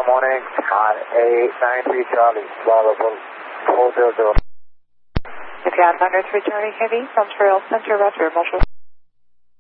tomorrow morning on A93 Charlie, available 400. If you have 93 Charlie Heavy from Trail Center, Roger, Marshall.